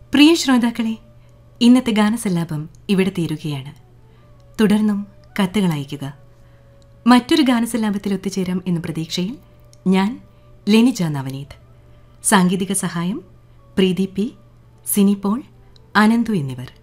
പ്രിയ ശ്രോതാക്കളെ, ഇന്നത്തെ ഗാനസല്ലാപം ഇവിടെ തീരുകയാണ്. തുടർന്നും കത്തുകൾ അയയ്ക്കുക. മറ്റൊരു ഗാനസല്ലാപത്തിൽ ഒത്തുചേരാം എന്ന പ്രതീക്ഷയിൽ ഞാൻ ലെനിജ നവനീത്. സാങ്കേതിക സഹായം പ്രീതി പി, സിനി പോൾ, അനന്തു എന്നിവർ.